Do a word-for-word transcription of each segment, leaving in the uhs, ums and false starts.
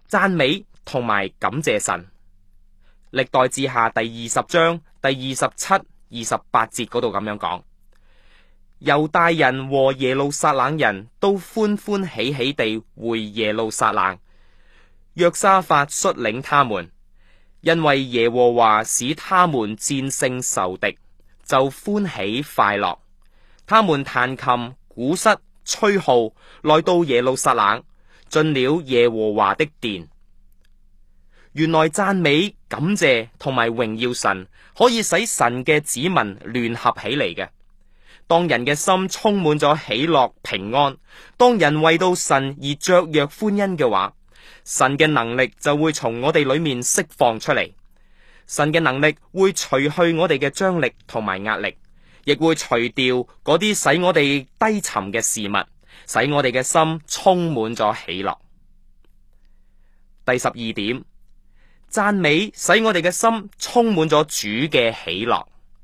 讚美同埋感謝神。歷代志下第二十章第二十七、二十八節嗰度咁樣講：猶大人和耶路撒冷人都歡歡喜喜地回耶路撒冷，約沙法率領他們，因為耶和華使他們戰勝仇敵，就歡喜快樂。他們彈琴、鼓瑟、吹號，來到耶路撒冷，進了耶和華的殿。原來讚美、感謝同埋榮耀神，可以使神嘅子民聯合起嚟嘅。當人嘅心充滿咗喜樂、平安，當人為到神而雀躍歡欣嘅話，神嘅能力就會從我哋裏面釋放出嚟。神嘅能力會除去我哋嘅張力同埋壓力，亦會除掉嗰啲使我哋低沉嘅事物，使我哋嘅心充滿咗喜樂。第十二點，讚美使我哋嘅心充滿咗主嘅喜樂。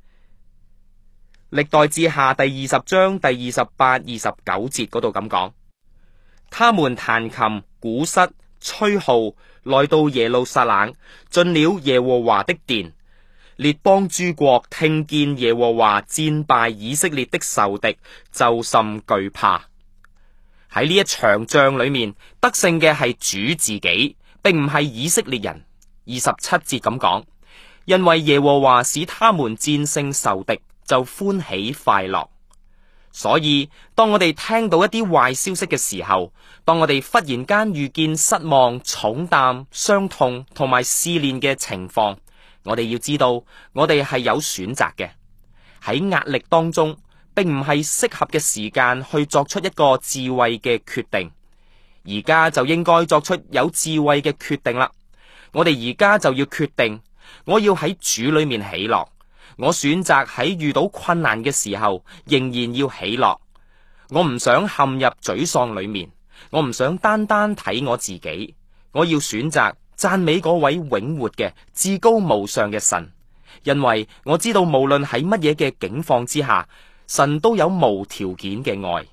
歷代志下第二十章第二十八、二十九節嗰度咁講：他們彈琴、鼓瑟、吹號，來到耶路撒冷，進了耶和華的殿。列邦諸國聽見耶和華戰敗以色列的仇敵，就甚懼怕。喺呢一場仗裏面，得勝嘅係主自己，並唔係以色列人。二十七節咁講：因為耶和華使他們戰勝仇敵，就歡喜快樂。所以當我哋聽到一啲壞消息嘅時候，當我哋忽然間遇見失望、重擔、傷痛同埋試煉嘅情況，我哋要知道我哋係有選擇嘅。喺壓力當中，並唔係適合嘅時間去作出一個智慧嘅決定，而家就應該作出有智慧嘅決定啦。我哋而家就要決定，我要喺主裏面喜樂。我選擇喺遇到困難嘅時候，仍然要喜樂。我唔想陷入沮喪裏面，我唔想單單睇我自己。我要選擇讚美嗰位永活嘅至高無上嘅神，因為我知道無論喺乜嘢嘅境況之下，神都有無條件嘅愛。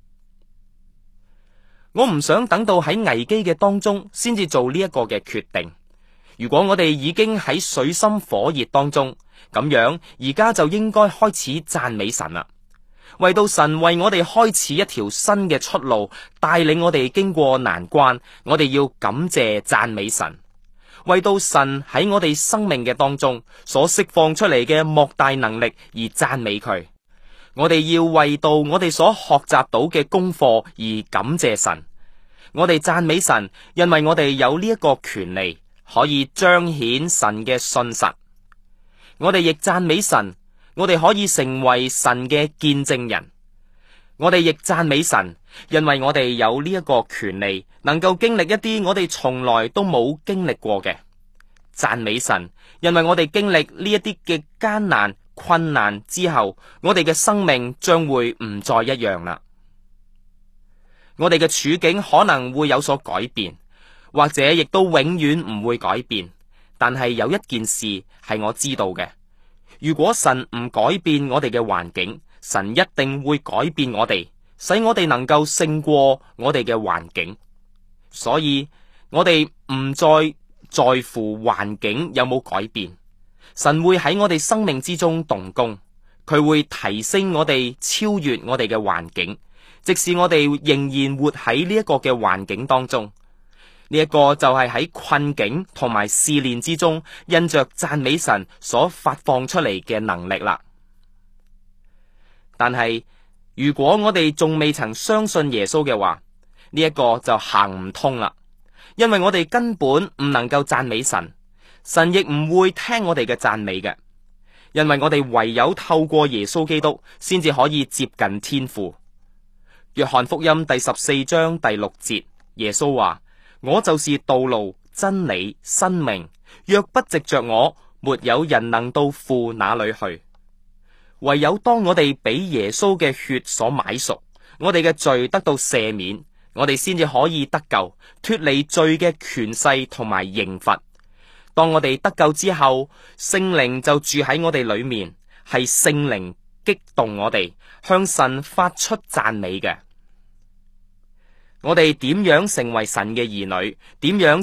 我唔想等到喺危機嘅當中先至做呢一個嘅決定。如果我哋已經喺水深火熱當中，咁樣而家就應該開始讚美神啦。為到神為我哋開始一條新嘅出路，帶領我哋經過難關，我哋要感謝讚美神。為到神喺我哋生命嘅當中所釋放出嚟嘅莫大能力而讚美佢。我哋要為到我哋所學習到嘅功課而感謝神。我哋讚美神，因為我哋有呢一個權利，可以彰顯神嘅信實。我哋亦讚美神，我哋可以成為神嘅見證人。我哋亦讚美神，因為我哋有呢一個權利，能夠經歷一啲我哋從來都冇經歷過嘅。讚美神，因為我哋經歷呢一啲嘅艱難困難之後，我哋嘅生命將會唔再一樣啦。我哋嘅處境可能會有所改變，或者亦都永遠唔會改變。但係有一件事係我知道嘅，如果神唔改變我哋嘅環境，神一定會改變我哋，使我哋能夠勝過我哋嘅環境。所以我哋唔再在乎環境有冇改變，神會喺我哋生命之中動工，佢會提升我哋，超越我哋嘅環境，即使我哋仍然活喺呢一個嘅環境當中。呢一個就係喺困境同埋試煉之中，因着讚美神所發放出嚟嘅能力啦。但係如果我哋仲未曾相信耶穌嘅話，呢一個就行唔通啦，因為我哋根本唔能夠讚美神，神亦唔會聽我哋嘅讚美嘅，因為我哋唯有透過耶穌基督先至可以接近天父。約翰福音第十四章第六節，耶穌話：我就是道路、真理、生命，若不藉着我，沒有人能到父那裏去。唯有當我哋俾耶穌嘅血所買贖，我哋嘅罪得到赦免，我哋先至可以得救，脫離罪嘅權勢同埋刑罰。當我哋得救之後，聖靈就住喺我哋裏面，係聖靈激動我哋向神發出讚美嘅。我哋點樣成為神嘅兒女？點樣